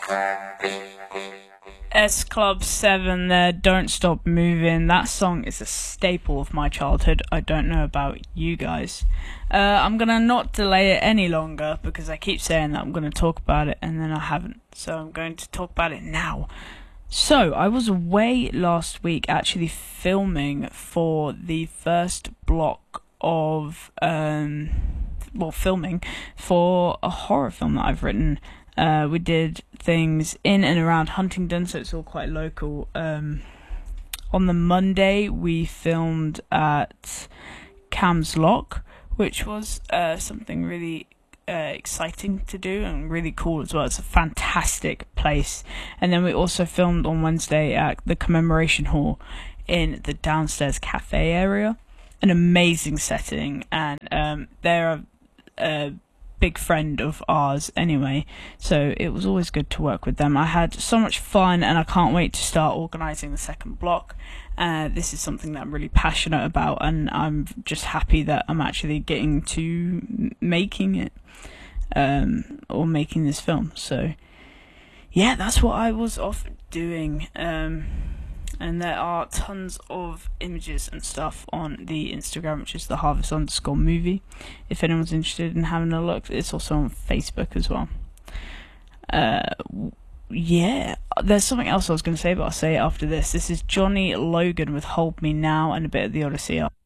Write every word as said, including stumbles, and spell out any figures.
S Club seven there, Don't Stop Moving. That song is a staple of my childhood. I don't know about you guys. Uh, I'm going to not delay it any longer because I keep saying that I'm going to talk about it and then I haven't. So I'm going to talk about it now. So, I was away last week actually filming for the first block of, um, well, filming for a horror film that I've written. Uh, we did things in and around Huntingdon, so it's all quite local. Um, on the Monday, we filmed at Cam's Lock, which was uh, something really uh, exciting to do and really cool as well. It's a fantastic place. And then we also filmed on Wednesday at the Commemoration Hall in the downstairs cafe area. An amazing setting, and um, they're a big friend of ours anyway, so it was always good to work with them. I had so much fun and I can't wait to start organising the second block. Uh, this is something that I'm really passionate about, and I'm just happy that I'm actually getting to making it, um, or making this film. So yeah, that's what I was off doing. Um, and there are tons of images and stuff on the Instagram, which is the harvest underscore movie, if anyone's interested in having a look. It's also on Facebook as well. Uh, yeah, there's something else I was going to say, but I'll say it after this. This is Johnny Logan with Hold Me Now and a bit of the Odyssey.